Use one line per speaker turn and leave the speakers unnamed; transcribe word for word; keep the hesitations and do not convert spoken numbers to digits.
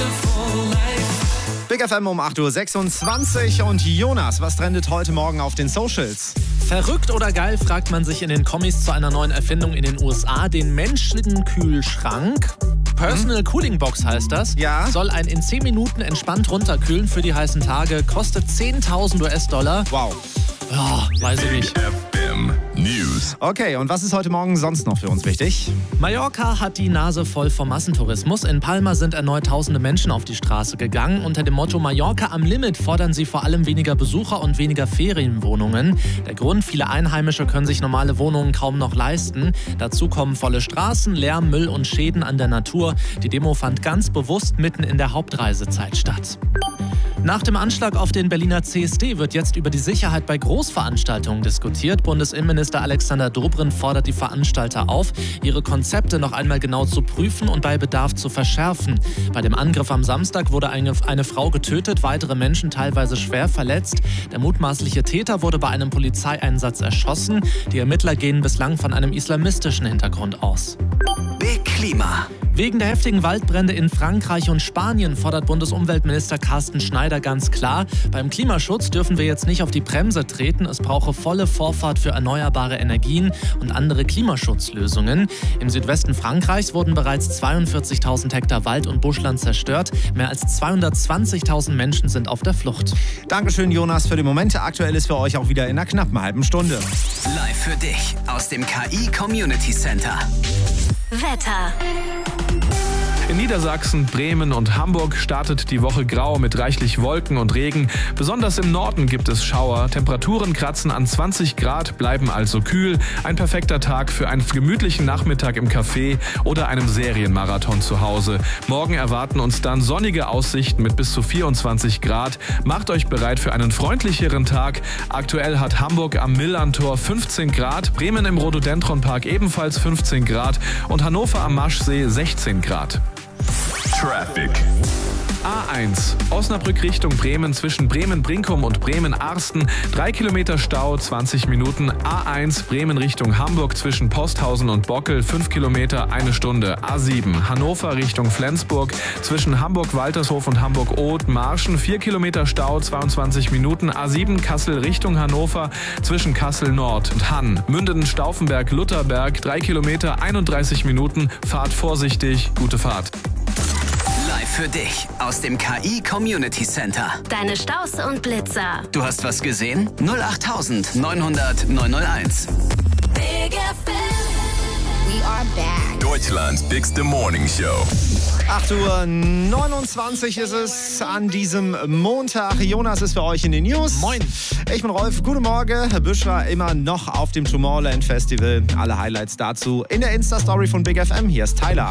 Big F M um acht Uhr sechsundzwanzig und Jonas, was trendet heute Morgen auf den Socials?
Verrückt oder geil, fragt man sich in den Kommis zu einer neuen Erfindung in den U S A. Den menschlichen Kühlschrank, Personal hm? Cooling Box heißt das,
ja?
soll ein in zehn Minuten entspannt runterkühlen für die heißen Tage, kostet zehntausend US-Dollar.
Wow.
Ja, weiß ich nicht.
News.
Okay, und was ist heute Morgen sonst noch für uns wichtig?
Mallorca hat die Nase voll vom Massentourismus. In Palma sind erneut tausende Menschen auf die Straße gegangen. Unter dem Motto Mallorca am Limit fordern sie vor allem weniger Besucher und weniger Ferienwohnungen. Der Grund, viele Einheimische können sich normale Wohnungen kaum noch leisten. Dazu kommen volle Straßen, Lärm, Müll und Schäden an der Natur. Die Demo fand ganz bewusst mitten in der Hauptreisezeit statt. Nach dem Anschlag auf den Berliner C S D wird jetzt über die Sicherheit bei Großveranstaltungen diskutiert. Bundesinnenminister Alexander Dobrindt fordert die Veranstalter auf, ihre Konzepte noch einmal genau zu prüfen und bei Bedarf zu verschärfen. Bei dem Angriff am Samstag wurde eine, eine Frau getötet, weitere Menschen teilweise schwer verletzt. Der mutmaßliche Täter wurde bei einem Polizeieinsatz erschossen. Die Ermittler gehen bislang von einem islamistischen Hintergrund aus.
Big Klima.
Wegen der heftigen Waldbrände in Frankreich und Spanien fordert Bundesumweltminister Carsten Schneider ganz klar, beim Klimaschutz dürfen wir jetzt nicht auf die Bremse treten. Es brauche volle Vorfahrt für erneuerbare Energien und andere Klimaschutzlösungen. Im Südwesten Frankreichs wurden bereits zweiundvierzigtausend Hektar Wald und Buschland zerstört. Mehr als zweihundertzwanzigtausend Menschen sind auf der Flucht.
Dankeschön, Jonas, für die Momente. Aktuell ist für euch auch wieder in einer knappen halben Stunde.
Live für dich aus dem K I Community Center.
Wetter.
In Niedersachsen, Bremen und Hamburg startet die Woche grau mit reichlich Wolken und Regen. Besonders im Norden gibt es Schauer. Temperaturen kratzen an zwanzig Grad, bleiben also kühl. Ein perfekter Tag für einen gemütlichen Nachmittag im Café oder einem Serienmarathon zu Hause. Morgen erwarten uns dann sonnige Aussichten mit bis zu vierundzwanzig Grad. Macht euch bereit für einen freundlicheren Tag. Aktuell hat Hamburg am Millantor fünfzehn Grad, Bremen im Rhododendronpark ebenfalls fünfzehn Grad und Hannover am Maschsee sechzehn Grad.
Traffic.
A eins, Osnabrück Richtung Bremen zwischen Bremen-Brinkum und Bremen-Arsten. Drei Kilometer Stau, zwanzig Minuten. A eins, Bremen Richtung Hamburg zwischen Posthausen und Bockel. fünf Kilometer, eine Stunde. A sieben, Hannover Richtung Flensburg zwischen Hamburg-Waltershof und Hamburg-Oth-Marschen. vier Kilometer Stau, zweiundzwanzig Minuten. A sieben, Kassel Richtung Hannover zwischen Kassel-Nord und Hann. Münden-Stauffenberg-Lutherberg. drei Kilometer, einunddreißig Minuten. Fahrt vorsichtig, gute Fahrt.
Live für dich aus dem K I Community Center.
Deine Staus und Blitzer.
Du hast was gesehen? null acht neunhundert neunhunderteins.
Big F M. We are back.
Deutschlands bigste Morning Show.
acht Uhr neunundzwanzig ist es an diesem Montag. Jonas ist für euch in den News.
Moin.
Ich bin Rolf. Guten Morgen. Büschra immer noch auf dem Tomorrowland Festival. Alle Highlights dazu in der Insta-Story von Big F M. Hier ist Tyler.